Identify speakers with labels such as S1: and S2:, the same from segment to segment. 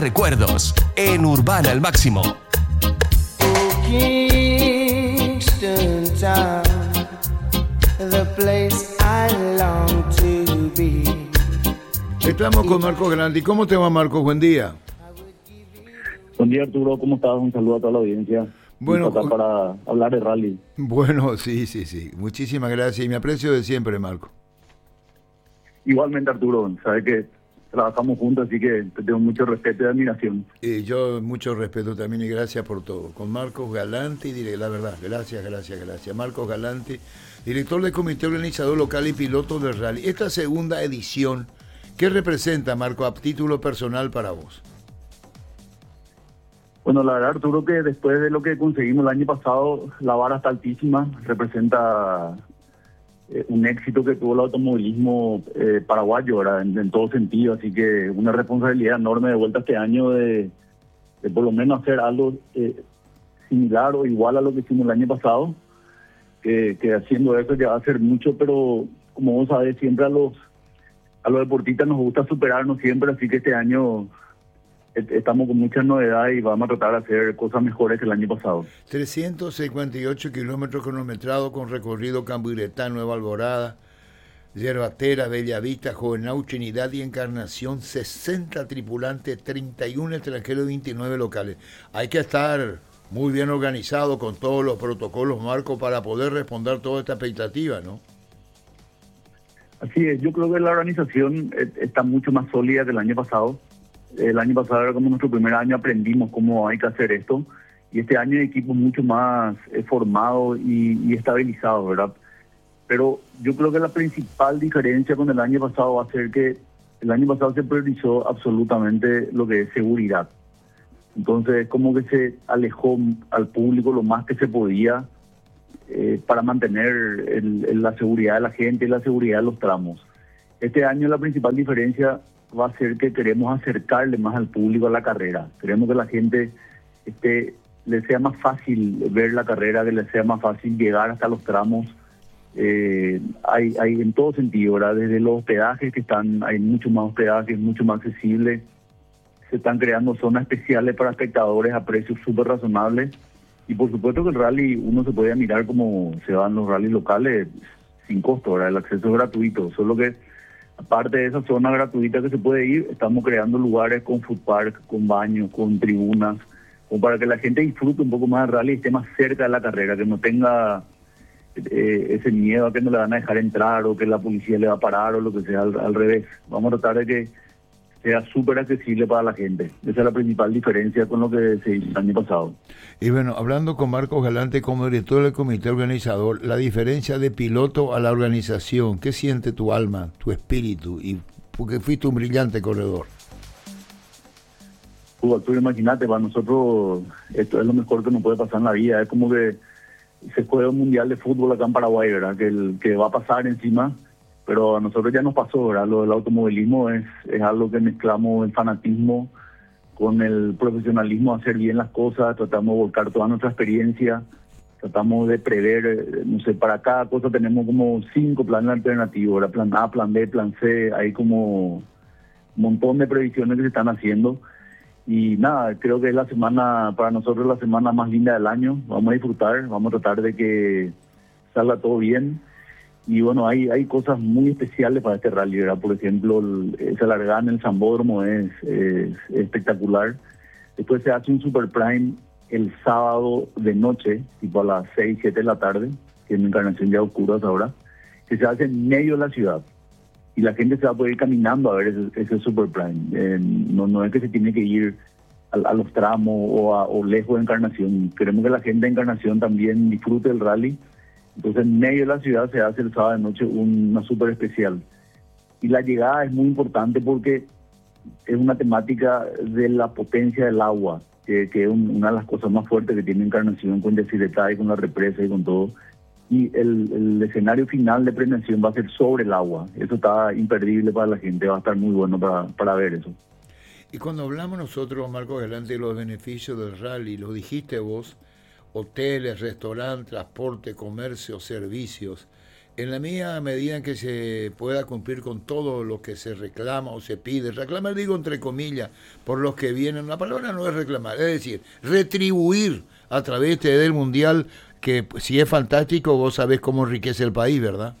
S1: Recuerdos en Urbana al Máximo.
S2: Kingston Town, the place I long to be.
S3: Estamos con Marcos Galanti. ¿Cómo te va, Marcos? Buen día.
S4: Buen día, Arturo, ¿cómo estás? Un saludo a toda la audiencia.
S3: Bueno,
S4: Acá para hablar de rally.
S3: Bueno, sí. Muchísimas gracias y me aprecio de siempre, Marcos.
S4: Igualmente, Arturo, sabes que trabajamos juntos, así que te tengo mucho respeto y admiración.
S3: Yo mucho respeto también y gracias por todo. Con Marcos Galanti, la verdad, gracias. Marcos Galanti, director del comité organizador local y piloto del rally. Esta segunda edición, ¿qué representa, Marco, a título personal para vos?
S4: Bueno, la verdad, Arturo, que después de lo que conseguimos el año pasado, la vara está altísima, representa un éxito que tuvo el automovilismo paraguayo, ¿verdad? En todo sentido, así que una responsabilidad enorme de vuelta este año de por lo menos hacer algo similar o igual a lo que hicimos el año pasado, que haciendo eso ya va a ser mucho, pero como vos sabés, siempre a los deportistas nos gusta superarnos siempre, así que este año estamos con muchas novedades y vamos a tratar de hacer cosas mejores que el año pasado.
S3: 358 kilómetros cronometrados con recorrido Cambuiretá, Nueva Alborada, Yerbatera, Bellavista, Juvenal, Trinidad y Encarnación, 60 tripulantes, 31 extranjeros y 29 locales. Hay que estar muy bien organizado con todos los protocolos, Marco, para poder responder toda esta expectativa, ¿no?
S4: Así es, yo creo que la organización está mucho más sólida que el año pasado. El año pasado era como nuestro primer año, aprendimos cómo hay que hacer esto, y este año hay equipos mucho más formados y estabilizados, ¿verdad? Pero yo creo que la principal diferencia con el año pasado va a ser que el año pasado se priorizó absolutamente lo que es seguridad. Entonces, como que se alejó al público lo más que se podía para mantener la seguridad de la gente y la seguridad de los tramos. Este año la principal diferencia va a ser que queremos acercarle más al público a la carrera. Queremos que la gente le sea más fácil ver la carrera, que le sea más fácil llegar hasta los tramos. Hay en todo sentido, ¿verdad? Desde los hospedajes hay mucho más hospedajes, mucho más accesibles. Se están creando zonas especiales para espectadores a precios súper razonables. Y por supuesto que el rally, uno se puede mirar como se van los rallies locales sin costo, ¿verdad? El acceso es gratuito, solo que aparte de esa zona gratuita que se puede ir, estamos creando lugares con food park, con baños, con tribunas, como para que la gente disfrute un poco más del rally y esté más cerca de la carrera, que no tenga ese miedo a que no le van a dejar entrar o que la policía le va a parar o lo que sea, al revés. Vamos a tratar de que sea súper accesible para la gente. Esa es la principal diferencia con lo que se hizo el año pasado.
S3: Y bueno, hablando con Marcos Galante como director del comité organizador, la diferencia de piloto a la organización, ¿qué siente tu alma, tu espíritu? Y porque fuiste un brillante corredor.
S4: Tú imagínate, para nosotros esto es lo mejor que nos puede pasar en la vida. Es como que se juega un mundial de fútbol acá en Paraguay, ¿verdad? Que va a pasar encima, pero a nosotros ya nos pasó, ¿verdad? Lo del automovilismo es algo que mezclamos el fanatismo con el profesionalismo, hacer bien las cosas, tratamos de volcar toda nuestra experiencia, tratamos de prever, no sé, para cada cosa tenemos como 5 planes alternativos, ¿verdad? Plan A, plan B, plan C, hay como un montón de previsiones que se están haciendo. Y nada, creo que es para nosotros la semana más linda del año. Vamos a disfrutar, vamos a tratar de que salga todo bien. Y bueno, hay cosas muy especiales para este rally, ¿verdad? Por ejemplo, esa largada en el Sambódromo es espectacular. Después se hace un Super Prime el sábado de noche, tipo a las 6, 7 de la tarde, que es una Encarnación ya oscuras ahora, que se hace en medio de la ciudad. Y la gente se va a poder ir caminando a ver ese Super Prime. No es que se tiene que ir a los tramos o lejos de Encarnación. Queremos que la gente de Encarnación también disfrute del rally. Entonces, en medio de la ciudad se hace el sábado de noche una súper especial. Y la llegada es muy importante porque es una temática de la potencia del agua, que es una de las cosas más fuertes que tiene Encarnación con Yacyretá y con la represa y con todo. Y el escenario final de premiación va a ser sobre el agua. Eso está imperdible para la gente, va a estar muy bueno para ver eso.
S3: Y cuando hablamos nosotros, Marcos Galante, de los beneficios del rally, lo dijiste vos, hoteles, restaurantes, transporte, comercio, servicios, En la mía medida en que se pueda cumplir con todo lo que se reclama o se pide, reclamar digo entre comillas, por los que vienen, la palabra no es reclamar, es decir, retribuir a través del Mundial, que si es fantástico, vos sabés cómo enriquece el país, ¿verdad?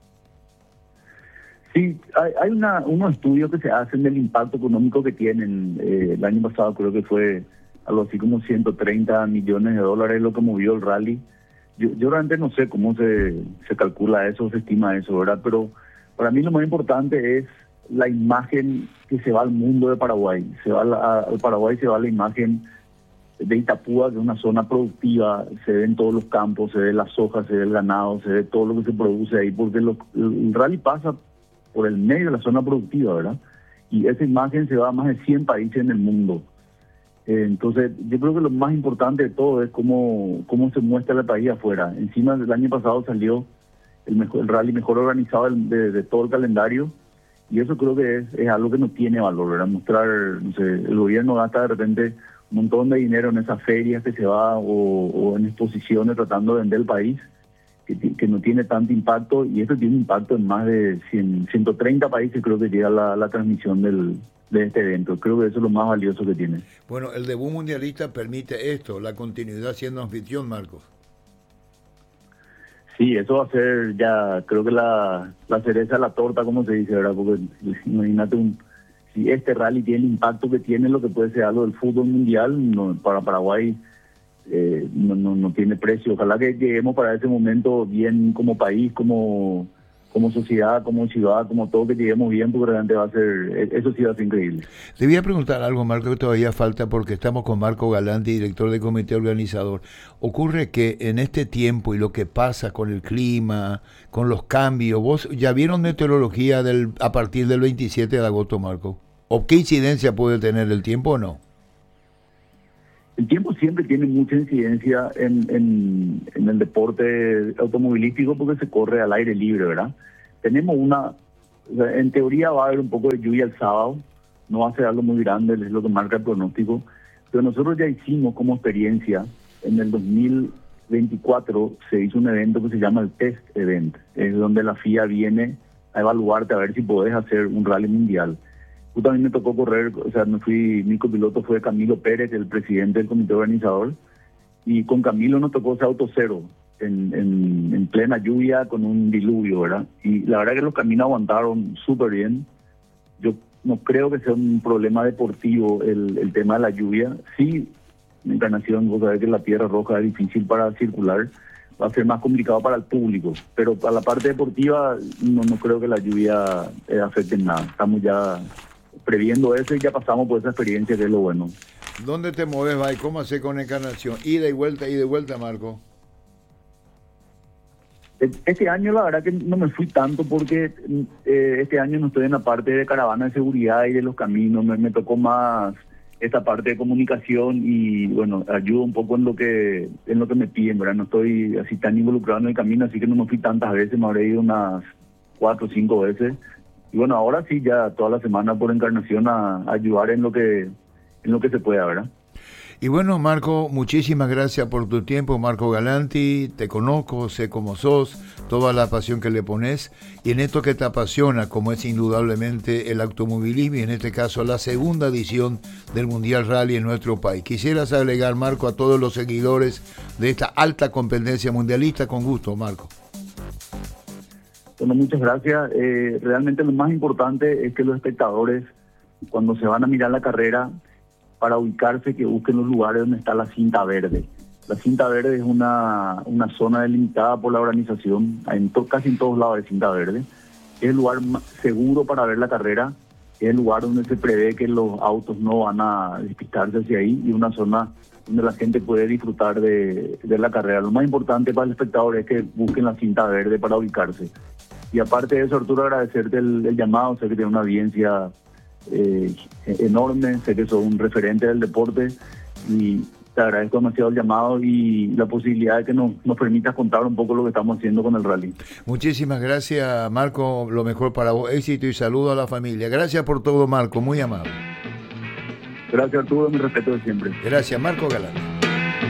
S4: Sí, hay unos estudios que se hacen del impacto económico que tienen. El año pasado creo que fue algo así como 130 millones de dólares lo que movió el rally. Yo realmente no sé cómo se calcula eso, se estima eso, ¿verdad? Pero para mí lo más importante es la imagen que se va al mundo de Paraguay. Al Paraguay se va la imagen de Itapúa, que es una zona productiva, se ven todos los campos, se ve la soja, se ve el ganado, se ve todo lo que se produce ahí, porque el rally pasa por el medio de la zona productiva, ¿verdad? Y esa imagen se va a más de 100 países en el mundo. Entonces, yo creo que lo más importante de todo es cómo se muestra el país afuera. Encima, el año pasado salió el rally mejor organizado de todo el calendario, y eso creo que es algo que no tiene valor, ¿verdad? Mostrar, no sé, el gobierno gasta de repente un montón de dinero en esas ferias que se va o en exposiciones tratando de vender el país, que no tiene tanto impacto, y esto tiene impacto en más de 130 países, creo que llega la transmisión de este evento. Creo que eso es lo más valioso que tiene.
S3: Bueno, el debut mundialista permite esto, la continuidad siendo anfitrión, Marcos.
S4: Sí, eso va a ser ya, creo que la cereza de la torta, como se dice, ¿verdad? Porque imagínate, si este rally tiene el impacto que tiene, lo que puede ser algo del fútbol mundial, para Paraguay no tiene precio. Ojalá que lleguemos para ese momento bien como país, como sociedad, como ciudad, como todo, que lleguemos bien, porque realmente eso sí va a ser increíble.
S3: Te voy a preguntar algo, Marco, que todavía falta, porque estamos con Marco Galanti, director del comité organizador. Ocurre que en este tiempo y lo que pasa con el clima, con los cambios, ¿vos ya vieron meteorología a partir del 27 de agosto, Marco? ¿O qué incidencia puede tener el tiempo o no?
S4: El tiempo siempre tiene mucha incidencia en el deporte automovilístico, porque se corre al aire libre, ¿verdad? Tenemos en teoría va a haber un poco de lluvia el sábado, no va a ser algo muy grande, es lo que marca el pronóstico, pero nosotros ya hicimos como experiencia, en el 2024 se hizo un evento que se llama el Test Event, es donde la FIA viene a evaluarte a ver si podés hacer un rally mundial. También me tocó correr, o sea, mi copiloto fue Camilo Pérez, el presidente del comité organizador, y con Camilo nos tocó ese auto cero, en plena lluvia, con un diluvio, ¿verdad? Y la verdad que los caminos aguantaron súper bien. Yo no creo que sea un problema deportivo el tema de la lluvia. Sí, en Encarnación, vos sabés que la Tierra Roja es difícil para circular, va a ser más complicado para el público, pero para la parte deportiva no creo que la lluvia afecte en nada. Estamos ya previendo eso y ya pasamos por esa experiencia, que es lo bueno.
S3: ¿Dónde te mueves, va? ¿Y cómo haces con Encarnación? Ida y vuelta, Marco.
S4: Este año la verdad que no me fui tanto, porque este año no estoy en la parte de caravana de seguridad y de los caminos, me tocó más esta parte de comunicación y bueno, ayudo un poco en lo que me piden, ¿verdad? No estoy así tan involucrado en el camino, así que no me fui tantas veces, me habré ido unas 4 o 5 veces. Y bueno, ahora sí, ya toda la semana por Encarnación a ayudar en lo que se pueda, ¿verdad?
S3: Y bueno, Marco, muchísimas gracias por tu tiempo, Marco Galanti. Te conozco, sé cómo sos, toda la pasión que le pones, y en esto que te apasiona, como es indudablemente el automovilismo, y en este caso la segunda edición del Mundial Rally en nuestro país. Quisieras agregar, Marco, a todos los seguidores de esta alta competencia mundialista. Con gusto, Marco.
S4: Bueno, muchas gracias. Realmente lo más importante es que los espectadores, cuando se van a mirar la carrera, para ubicarse, que busquen los lugares donde está la cinta verde. La cinta verde es una zona delimitada por la organización, casi en todos lados hay cinta verde. Es el lugar seguro para ver la carrera, es el lugar donde se prevé que los autos no van a despistarse hacia ahí, y una zona donde la gente puede disfrutar de la carrera. Lo más importante para el espectador es que busquen la cinta verde para ubicarse. Y aparte de eso, Arturo, agradecerte el llamado. Sé que tienes una audiencia enorme, sé que sos un referente del deporte, y te agradezco demasiado el llamado y la posibilidad de que nos permitas contar un poco lo que estamos haciendo con el rally.
S3: Muchísimas gracias, Marco, lo mejor para vos, éxito y saludo a la familia. Gracias por todo, Marco, muy amable.
S4: Gracias, Arturo, mi respeto de siempre.
S3: Gracias, Marco Galán.